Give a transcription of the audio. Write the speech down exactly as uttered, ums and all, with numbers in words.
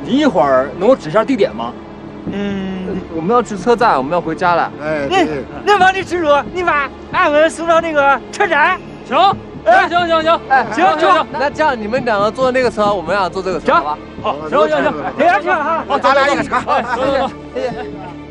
你一会儿能给我指下地点吗？ 嗯， 我们要去车站，我们要回家了。 哎， 那那王的吃主，你把俺们送到那个车站。 行，哎，行行行， 哎， 行行行， 那这样你们两个坐那个车，我们俩坐这个车，好吧？ 好，行行行， 这辆车哈， 好，咱俩一个车。 哎，走走走， 谢谢。